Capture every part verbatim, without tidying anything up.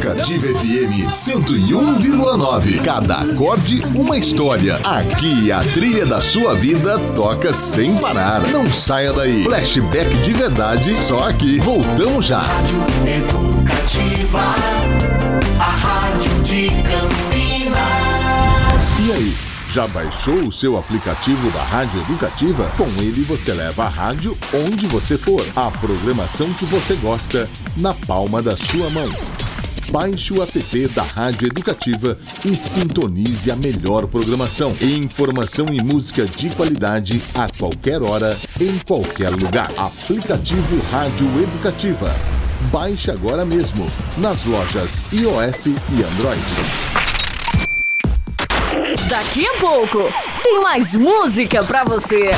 Educativa F M cento e um vírgula nove. Cada acorde, uma história. Aqui a trilha da sua vida toca sem parar. Não saia daí. Flashback de verdade, só aqui. Voltamos já. Rádio Educativa, a rádio de Campinas. E aí? Já baixou o seu aplicativo da Rádio Educativa? Com ele você leva a rádio onde você for. A programação que você gosta na palma da sua mão. Baixe o app da Rádio Educativa e sintonize a melhor programação. Informação e música de qualidade a qualquer hora, em qualquer lugar. Aplicativo Rádio Educativa. Baixe agora mesmo nas lojas iOS e Android. Daqui a pouco tem mais música pra você.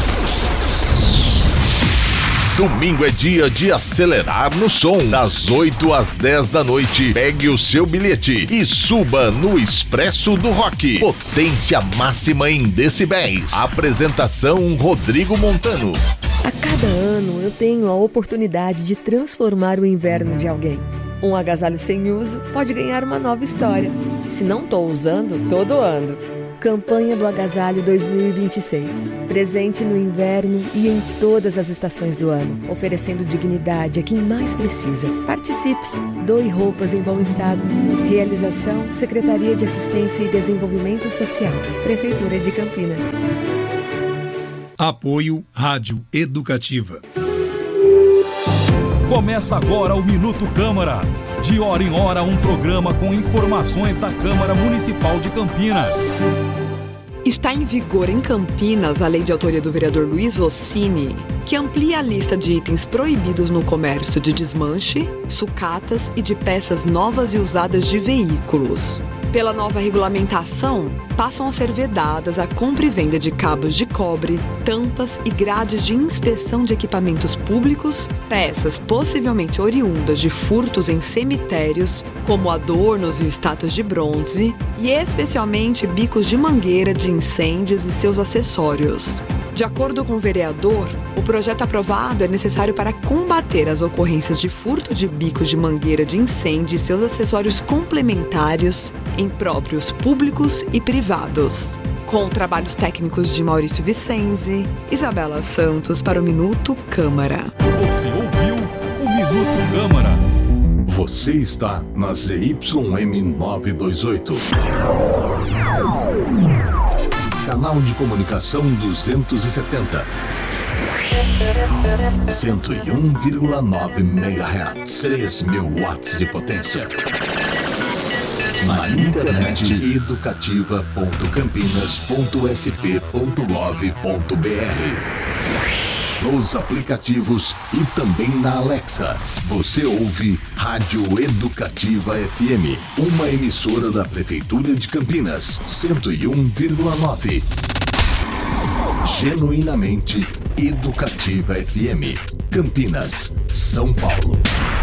Domingo é dia de acelerar no som. Das oito às dez da noite, pegue o seu bilhete e suba no Expresso do Rock. Potência máxima em decibéis. Apresentação Rodrigo Montano. A cada ano eu tenho a oportunidade de transformar o inverno de alguém. Um agasalho sem uso pode ganhar uma nova história. Se não estou usando, tô doando. Campanha do Agasalho dois mil e vinte e seis. Presente no inverno e em todas as estações do ano, oferecendo dignidade a quem mais precisa. Participe. Doe roupas em bom estado. Realização Secretaria de Assistência e Desenvolvimento Social. Prefeitura de Campinas. Apoio Rádio Educativa. Começa agora o Minuto Câmara. De hora em hora, um programa com informações da Câmara Municipal de Campinas. Está em vigor em Campinas a lei de autoria do vereador Luiz Ossini, que amplia a lista de itens proibidos no comércio de desmanche, sucatas e de peças novas e usadas de veículos. Pela nova regulamentação, passam a ser vedadas a compra e venda de cabos de cobre, tampas e grades de inspeção de equipamentos públicos, peças possivelmente oriundas de furtos em cemitérios, como adornos e estátuas de bronze, e especialmente bicos de mangueira de incêndios e seus acessórios. De acordo com o vereador, o projeto aprovado é necessário para combater as ocorrências de furto de bicos de mangueira de incêndio e seus acessórios complementares em próprios públicos e privados. Com trabalhos técnicos de Maurício Vicenzi, Isabela Santos para o Minuto Câmara. Você ouviu o Minuto Câmara. Você está na Z Y M novecentos e vinte e oito. Canal de comunicação duzentos e setenta. cento e um vírgula nove megahertz. três mil watts de potência. Na internet educativa ponto campinas ponto s p ponto gov ponto b r. Nos aplicativos e também na Alexa. Você ouve Rádio Educativa F M, uma emissora da Prefeitura de Campinas, cento e um vírgula nove. Genuinamente Educativa F M, Campinas, São Paulo.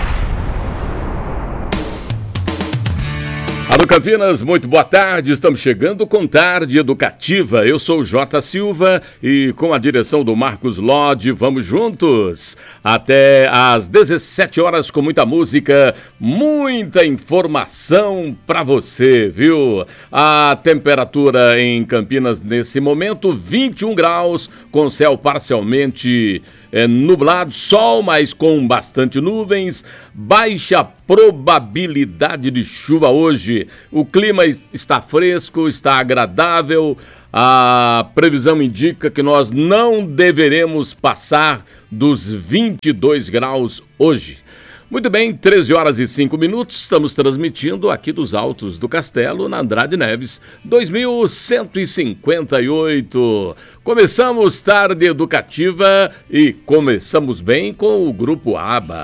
Alô Campinas, muito boa tarde, estamos chegando com Tarde Educativa. Eu sou o J. Silva e com a direção do Marcos Lodge, vamos juntos até às dezessete horas com muita música, muita informação para você, viu? A temperatura em Campinas nesse momento, vinte e um graus, com céu parcialmente É nublado, sol, mas com bastante nuvens, baixa probabilidade de chuva hoje. O clima está fresco, está agradável. A previsão indica que nós não deveremos passar dos vinte e dois graus hoje. Muito bem, treze horas e cinco minutos, estamos transmitindo aqui dos Altos do Castelo, na Andrade Neves, dois mil cento e cinquenta e oito. Começamos Tarde Educativa e começamos bem com o Grupo ABBA.